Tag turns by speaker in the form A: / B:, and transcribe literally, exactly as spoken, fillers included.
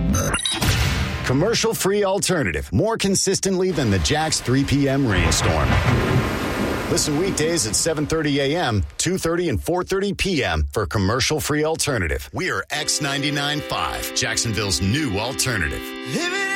A: Commercial-free alternative. More consistently than the Jax three p.m. rainstorm. Listen weekdays at seven thirty a.m., two thirty, and four thirty p.m. for Commercial-free alternative. We are X ninety-nine point five, Jacksonville's new alternative.